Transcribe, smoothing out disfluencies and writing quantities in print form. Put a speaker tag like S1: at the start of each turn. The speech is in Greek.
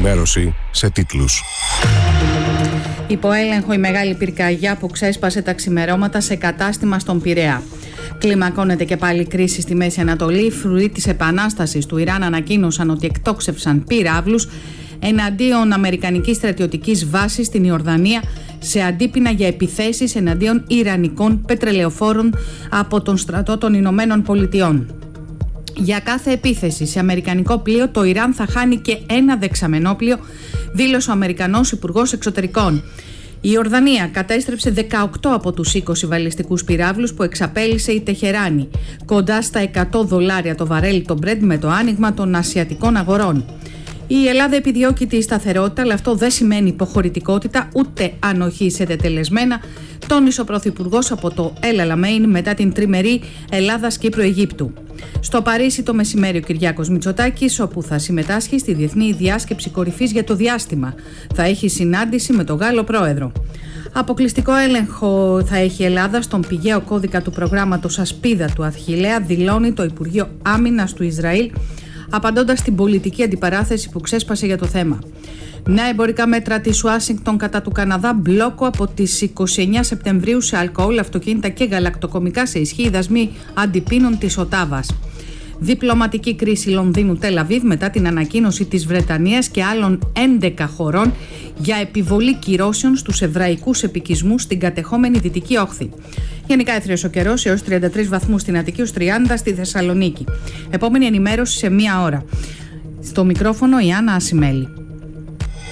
S1: ενημέρωση σε τίτλους.
S2: Υπό έλεγχο η μεγάλη πυρκαγιά που ξέσπασε τα ξημερώματα σε κατάστημα στον Πειραιά. Κλιμακώνεται και πάλι κρίση στη Μέση Ανατολή. Οι φρουροί της επανάστασης του Ιράν ανακοίνωσαν ότι εκτόξευσαν πυράβλους εναντίον αμερικανικής στρατιωτικής βάσης στην Ιορδανία σε αντίπεινα για επιθέσεις εναντίον ιρανικών πετρελαιοφόρων από τον στρατό των Ηνωμένων Πολιτειών. Για κάθε επίθεση σε αμερικανικό πλοίο, το Ιράν θα χάνει και ένα δεξαμενόπλοιο, δήλωσε ο Αμερικανός Υπουργός Εξωτερικών. Η Ιορδανία κατέστρεψε 18 από τους 20 βαλιστικούς πυράβλους που εξαπέλυσε η Τεχεράνη, κοντά στα $100 το βαρέλι το Brent με το άνοιγμα των ασιατικών αγορών. Η Ελλάδα επιδιώκει τη σταθερότητα, αλλά αυτό δεν σημαίνει υποχωρητικότητα ούτε ανοχή σε τετελεσμένα, τόνισε ο Πρωθυπουργός από το El Alamein μετά την τριμερή Ελλάδας-Κύπρου-Αιγύπτου. Στο Παρίσι το μεσημέρι ο Κυριάκος Μητσοτάκης, όπου θα συμμετάσχει στη Διεθνή Διάσκεψη Κορυφής για το Διάστημα, θα έχει συνάντηση με τον Γάλλο Πρόεδρο. Αποκλειστικό έλεγχο θα έχει η Ελλάδα στον πηγαίο κώδικα του προγράμματος Ασπίδα του Αχιλλέα, δηλώνει το Υπουργείο Άμυνας του Ισραήλ, απαντώντας στην πολιτική αντιπαράθεση που ξέσπασε για το θέμα. Νέα εμπορικά μέτρα της Ουάσιγκτον κατά του Καναδά, μπλόκο από τις 29 Σεπτεμβρίου σε αλκοόλ, αυτοκίνητα και γαλακτοκομικά σε ισχύ, οι δασμοί αντιπίνων της Οτάβας. Διπλωματική κρίση Λονδίνου Τελ Αβίβ μετά την ανακοίνωση της Βρετανίας και άλλων 11 χωρών για επιβολή κυρώσεων στους εβραϊκούς επικισμούς στην κατεχόμενη Δυτική Όχθη. Γενικά έθριος ο καιρός έως 33 βαθμούς στην Αττική, ως 30 στη Θεσσαλονίκη. Επόμενη ενημέρωση σε 1 ώρα. Στο μικρόφωνο η Άννα Ασημέλη.